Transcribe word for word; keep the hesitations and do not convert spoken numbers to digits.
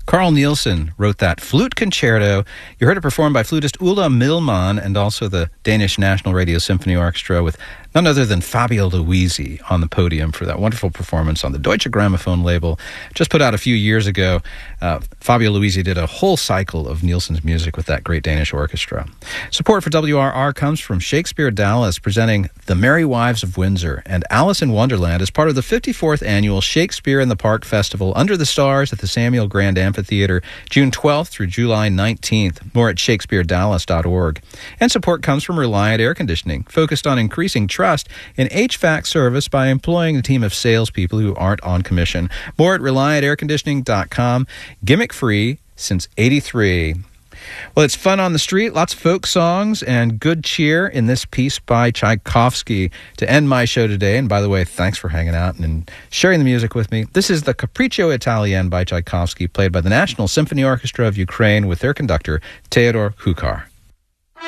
Carl Nielsen wrote that flute concerto. You heard it performed by flutist Ulla Millman and also the Danish National Radio Symphony Orchestra with none other than Fabio Luisi on the podium for that wonderful performance on the Deutsche Grammophon label. Just put out a few years ago. Uh, Fabio Luisi did a whole cycle of Nielsen's music with that great Danish orchestra. Support for W R R comes from Shakespeare Dallas, presenting The Merry Wives of Windsor and Alice in Wonderland as part of the fifty-fourth annual Shakespeare in the Park Festival Under the Stars at the Samuel Grand Amphitheater, June twelfth through July nineteenth. More at shakespeare dallas dot org. And support comes from Reliant Air Conditioning, focused on increasing trust in H V A C service by employing a team of salespeople who aren't on commission. More at reliant air conditioning dot com. Gimmick free since eighty-three. Well, it's fun on the street, lots of folk songs, and good cheer in this piece by Tchaikovsky to end my show today. And by the way, thanks for hanging out and sharing the music with me. This is the Capriccio Italien by Tchaikovsky, played by the National Symphony Orchestra of Ukraine with their conductor, Theodor Hukar.